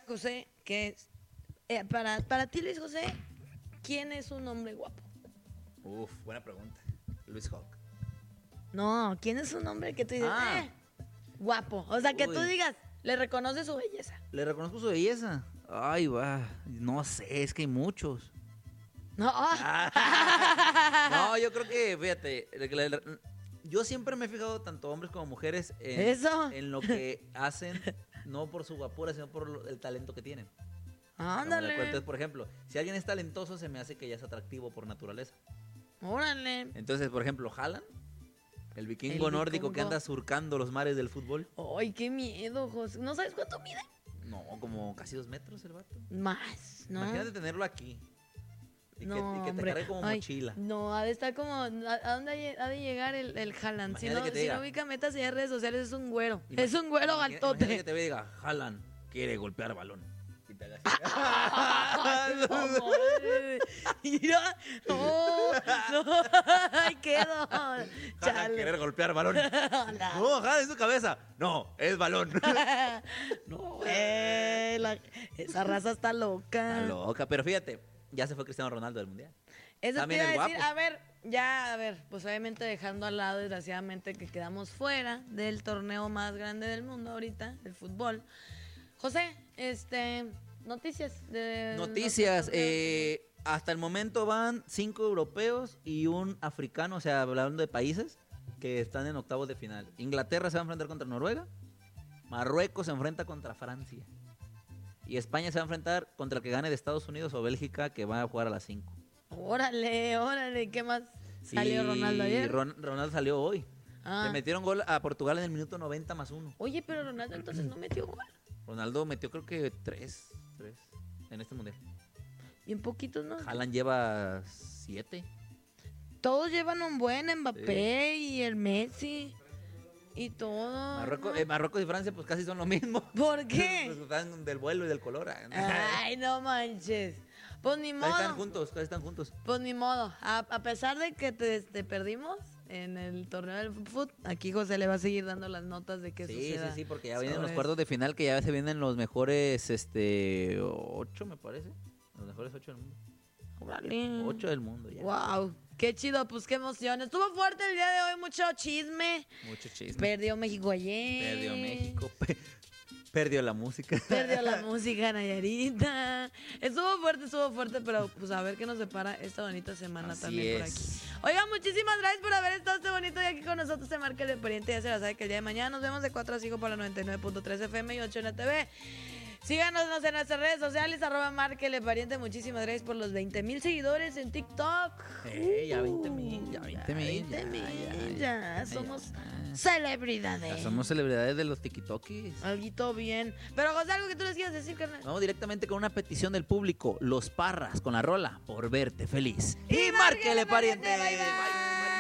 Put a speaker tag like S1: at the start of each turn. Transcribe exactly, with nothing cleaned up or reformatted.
S1: José, que es, eh, para, para ti, Luis José, ¿quién es un hombre guapo?
S2: Uf, buena pregunta. Luis Hawk.
S1: No, ¿quién es un hombre que tú dices,
S2: Ah.
S1: eh, guapo? O sea, que
S2: Uy.
S1: tú digas, le reconoces su belleza.
S2: Le reconozco su belleza. Ay, va. No sé, es que hay muchos.
S1: No.
S2: No, yo creo que, fíjate, le- le- yo siempre me he fijado, tanto hombres como mujeres, en,
S1: Eso.
S2: en lo que hacen, no por su guapura, sino por lo- el talento que tienen.
S1: Ándale.
S2: Entonces, por ejemplo, si alguien es talentoso, se me hace que ya es atractivo por naturaleza.
S1: Órale.
S2: Entonces, por ejemplo, Haaland, el vikingo
S1: El
S2: nórdico que
S1: vikingo.
S2: anda surcando los mares del fútbol.
S1: Ay, qué miedo, José. ¿No sabes cuánto mide?
S2: No, como casi dos metros el vato.
S1: Más, ¿no?
S2: Imagínate tenerlo aquí. Y,
S1: No,
S2: que, y que te
S1: hombre.
S2: cargue como
S1: Ay,
S2: mochila.
S1: No, ha de estar como. ¿A, a dónde ha lle- ha de llegar el, el Haaland? Si
S2: Imagínate
S1: no,
S2: que te
S1: si
S2: diga.
S1: no ubica metas y redes sociales, es un güero.
S2: Imag-
S1: es un güero
S2: imagina- Imagínate que
S1: galtote.
S2: te diga, Haaland quiere golpear balón. Y te hagas
S1: Ay, no, madre. Mira, no, no, ay, quedo.
S2: Haaland
S1: Chale.
S2: querer golpear balón.
S1: Hola.
S2: No, Haaland es su cabeza. No, es balón.
S1: No, güey, la- esa raza está loca.
S2: Está loca, pero fíjate, ya se fue Cristiano Ronaldo del Mundial.
S1: Eso te
S2: También
S1: iba a
S2: el
S1: decir,
S2: guapo.
S1: a ver, ya, a ver, pues obviamente dejando al lado, desgraciadamente, que quedamos fuera del torneo más grande del mundo ahorita, el fútbol. José, este, noticias de...
S2: Noticias,
S1: los-
S2: eh, hasta el momento van cinco europeos y un africano, o sea, hablando de países que están en octavos de final. Inglaterra se va a enfrentar contra Noruega, Marruecos se enfrenta contra Francia y España se va a enfrentar contra el que gane de Estados Unidos o Bélgica, que va a jugar a las cinco.
S1: Órale, órale, ¿qué más salió
S2: Y
S1: Ronaldo ayer?
S2: Ron- Ronaldo salió hoy.
S1: Ah.
S2: Le metieron gol a Portugal en el minuto noventa más uno.
S1: Oye, pero Ronaldo entonces no metió gol.
S2: Ronaldo metió creo que tres, tres en este mundial.
S1: Bien poquitos, ¿no?
S2: Haaland lleva siete.
S1: Todos llevan un buen Mbappé y el Messi y todo.
S2: Marruecos,
S1: ¿no?
S2: eh, Marruecos y Francia pues casi son lo mismo.
S1: ¿Por qué?
S2: Pues, están del vuelo y del color.
S1: Ay, no manches. Pues ni
S2: Casi están
S1: modo.
S2: juntos, casi están juntos.
S1: Pues ni modo. A, a pesar de que te, te perdimos en el torneo del fútbol, aquí José le va a seguir dando las notas de qué
S2: Sí,
S1: suceda.
S2: sí, sí, porque ya vienen
S1: sobre
S2: los cuartos de final, que ya se vienen los mejores, este, ocho me parece. Los mejores ocho del mundo.
S1: Órale.
S2: Ocho del mundo ya.
S1: Wow, qué chido, pues qué emoción. Estuvo fuerte el día de hoy, mucho chisme.
S2: Mucho chisme.
S1: Perdió México ayer.
S2: Perdió México. pe- Perdió la música.
S1: Perdió la música Nayarita. Estuvo fuerte, estuvo fuerte, pero pues a ver qué nos depara esta bonita semana
S2: Así
S1: también por
S2: es.
S1: aquí. Oigan, muchísimas gracias por haber estado este bonito día aquí con nosotros en Marca el Pariente. Ya se la sabe que el día de mañana nos vemos de cuatro a cinco por la noventa y nueve punto tres F M y ocho en la T V. Síganos en nuestras redes sociales, arroba Marca el Pariente. Muchísimas gracias por los veinte mil seguidores en TikTok.
S2: Eh, ya veinte mil, ya veinte mil.
S1: veinte mil,
S2: ya,
S1: ya,
S2: ya,
S1: somos
S2: ya.
S1: celebridades.
S2: Ya somos celebridades de los tikitokis.
S1: Alguito bien. Pero José, algo que tú les quieras decir, carnal.
S2: Vamos directamente con una petición del público. Los Parras con la rola Por Verte Feliz.
S1: Y
S2: Y márquele,
S1: márquele,
S2: pariente.
S1: pariente. Bye, bye.
S2: Bye.